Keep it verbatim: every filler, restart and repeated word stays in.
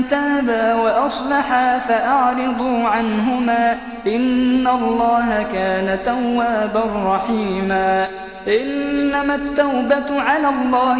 تابا وأصلحا فأعرضوا عنهما إن الله كان توابا رحيما. إنما التوبة على الله